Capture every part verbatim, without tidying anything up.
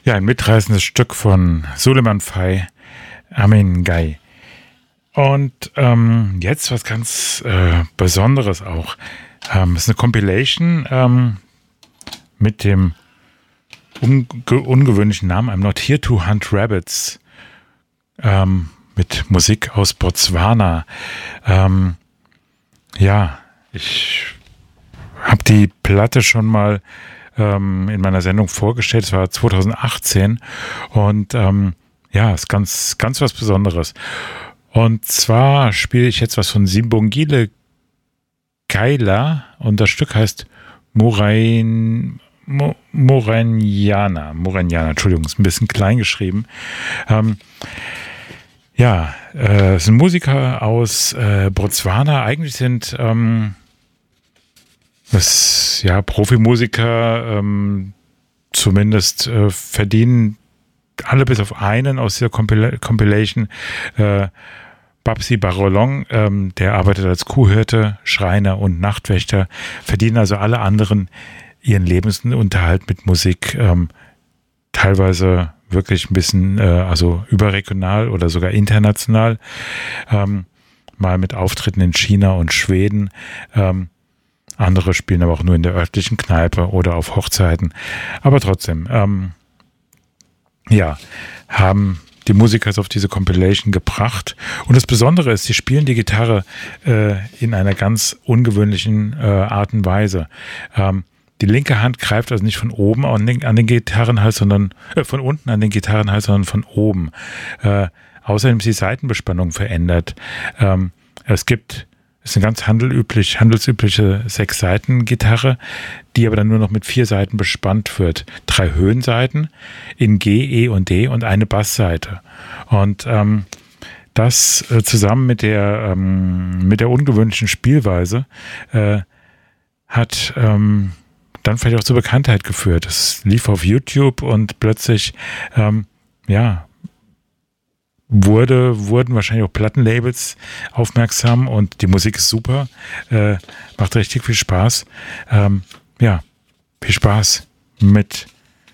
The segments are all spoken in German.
Ja, ein mitreißendes Stück von Suleiman Faye, Amin Gai. Und ähm, jetzt was ganz äh, Besonderes auch. Ähm, es ist eine Compilation ähm, mit dem unge ungewöhnlichen Namen I'm Not Here to Hunt Rabbits, ähm, mit Musik aus Botswana. Ähm, ja, ich habe die Platte schon mal ähm, in meiner Sendung vorgestellt. Es war zwanzig achtzehn und ähm, ja, ist ganz, ganz was Besonderes. Und zwar spiele ich jetzt was von Simbongile Kaila und das Stück heißt Morain, Mo, Moraniana. Moraniana, Entschuldigung, ist ein bisschen klein geschrieben. Ähm, ja, äh, es sind Musiker aus äh, Botswana. Eigentlich sind ähm, das, ja, Profimusiker, ähm, zumindest äh, verdienen alle bis auf einen aus dieser Compil Compilation, äh, Babsi Barolong, ähm, der arbeitet als Kuhhirte, Schreiner und Nachtwächter, verdienen also alle anderen ihren Lebensunterhalt mit Musik, ähm, teilweise wirklich ein bisschen, äh, also überregional oder sogar international, ähm, mal mit Auftritten in China und Schweden, ähm, andere spielen aber auch nur in der örtlichen Kneipe oder auf Hochzeiten. Aber trotzdem, ähm, ja, haben die Musiker es auf diese Compilation gebracht. Und das Besondere ist, sie spielen die Gitarre äh, in einer ganz ungewöhnlichen äh, Art und Weise. Ähm, die linke Hand greift also nicht von oben an den, an den Gitarrenhals, sondern äh, von unten an den Gitarrenhals, sondern von oben. Äh, außerdem ist die Saitenbespannung verändert. Ähm, es gibt Das ist eine ganz handelüblich, handelsübliche Sechs-Seiten-Gitarre, die aber dann nur noch mit vier Seiten bespannt wird. Drei Höhenseiten in G, E und D und eine Bassseite. Und ähm, das äh, zusammen mit der, ähm, mit der ungewöhnlichen Spielweise äh, hat ähm, dann vielleicht auch zur Bekanntheit geführt. Es lief auf YouTube und plötzlich, ähm, ja, Wurde, wurden wahrscheinlich auch Plattenlabels aufmerksam und die Musik ist super, äh, macht richtig viel Spaß. Ähm, ja, viel Spaß mit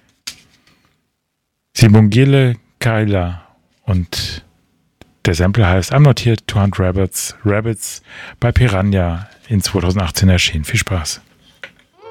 Simbongile Kaila und der Sampler heißt I'm Not Here to Hunt Rabbits, Rabbits bei Piranha in zwanzig achtzehn erschienen. Viel Spaß.